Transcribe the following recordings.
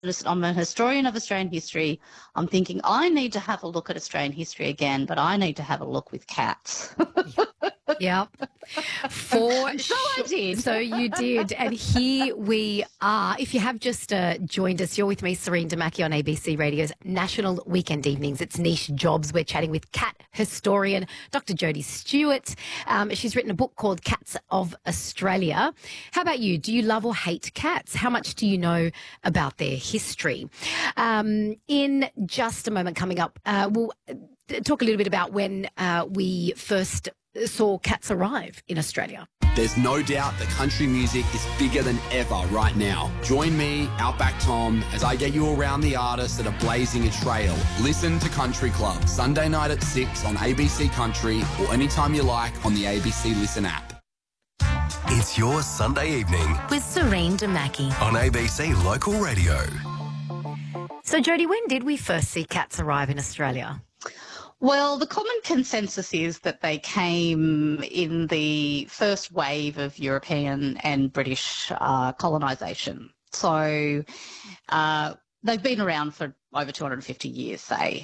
I'm a historian of Australian history. I'm thinking I need to have a look at Australian history again, but I need to have a look with cats. Yeah, for So I did. So you did, and here we are. If you have just joined us, you're with me, Serene Damaki, on ABC Radio's National Weekend Evenings. It's Niche Jobs. We're chatting with cat historian Dr. Jodie Stewart. She's written a book called Cats of Australia. How about you? Do you love or hate cats? How much do you know about their history? In just a moment coming up, we'll talk a little bit about when we first saw cats arrive in Australia. There's no doubt that country music is bigger than ever right now. Join me, Outback Tom, as I get you around the artists that are blazing a trail. Listen to Country Club, Sunday night at 6 on ABC Country or anytime you like on the ABC Listen app. It's your Sunday evening with Serene Damaki on ABC Local Radio. So, Jodie, when did we first see cats arrive in Australia? Well, the common consensus is that they came in the first wave of European and British colonisation. So they've been around for over 250 years, say.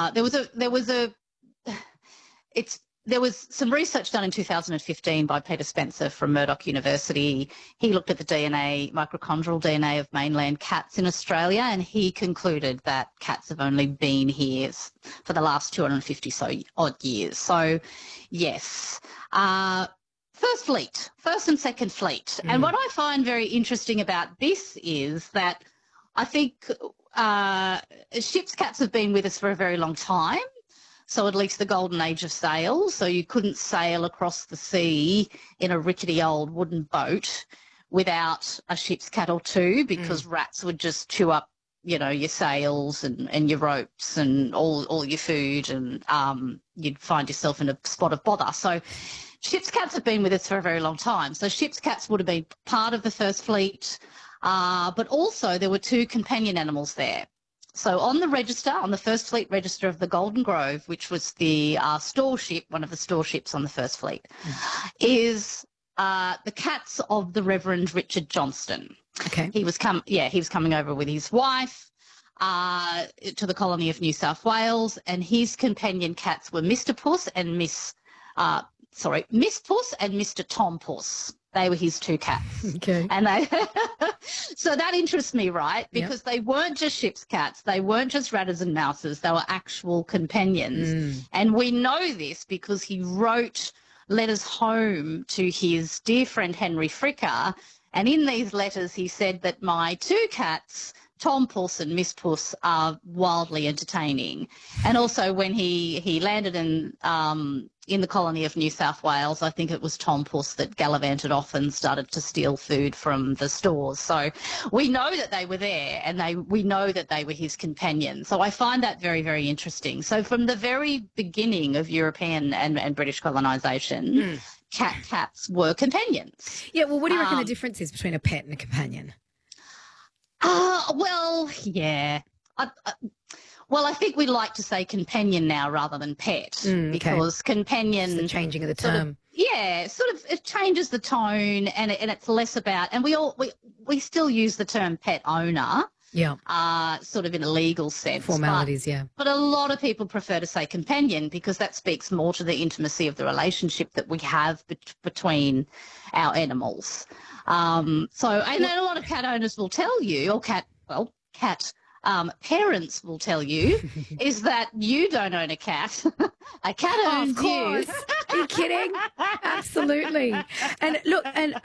There was some research done in 2015 by Peter Spencer from Murdoch University. He looked at the DNA, mitochondrial DNA of mainland cats in Australia, and he concluded that cats have only been here for the last 250 so odd years. So, yes. First and second fleet. And what I find very interesting about this is that I think ship's cats have been with us for a very long time. So at least the golden age of sail. So you couldn't sail across the sea in a rickety old wooden boat without a ship's cat or two, because rats would just chew up, your sails and your ropes and all your food, and you'd find yourself in a spot of bother. So ship's cats have been with us for a very long time. So ship's cats would have been part of the first fleet, but also there were two companion animals there. So on the register, on the First Fleet register of the Golden Grove, which was the store ship, one of the store ships on the First Fleet, is the cats of the Reverend Richard Johnston. Okay. He was coming over with his wife to the colony of New South Wales, and his companion cats were Mr. Puss and Miss Puss and Mr. Tom Puss. They were his two cats. Okay. And so that interests me, right? Because they weren't just ship's cats. They weren't just ratters and mouses. They were actual companions. And we know this because he wrote letters home to his dear friend Henry Fricker. And in these letters, he said that my two cats, Tom Puss and Miss Puss, are wildly entertaining. And also when he landed in the colony of New South Wales, I think it was Tom Puss that gallivanted off and started to steal food from the stores. So we know that they were there, and we know that they were his companions. So I find that very, very interesting. So from the very beginning of European and British colonisation, cats were companions. Yeah, well, what do you reckon the difference is between a pet and a companion? I think we like to say companion now rather than pet, because companion... It's the changing of the term. It changes the tone, and it's less about... And we still use the term pet owner, sort of in a legal sense. Formalities, But a lot of people prefer to say companion because that speaks more to the intimacy of the relationship that we have between our animals. And then a lot of cat owners will tell you, or cat parents will tell you, is that you don't own a cat. A cat owns of course. you. Are you kidding? Absolutely. And look,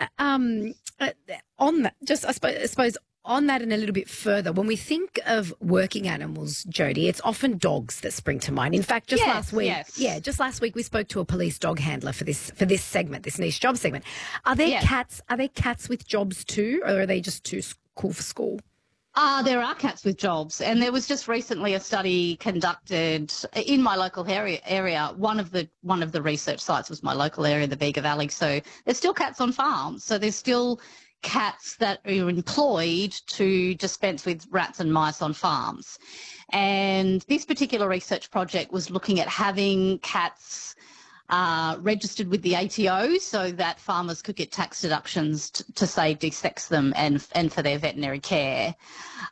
on that, just I suppose on that and a little bit further, when we think of working animals, Jodie, it's often dogs that spring to mind. In fact, just last week we spoke to a police dog handler for this segment, this niche job segment. Are there cats? Are there cats with jobs too, or are they just too cool for school? There are cats with jobs, and there was just recently a study conducted in my local area. One of the research sites was my local area, the Bega Valley. So there's still cats on farms. So there's still cats that are employed to dispense with rats and mice on farms. And this particular research project was looking at having cats registered with the ATO so that farmers could get tax deductions to say desex them and for their veterinary care.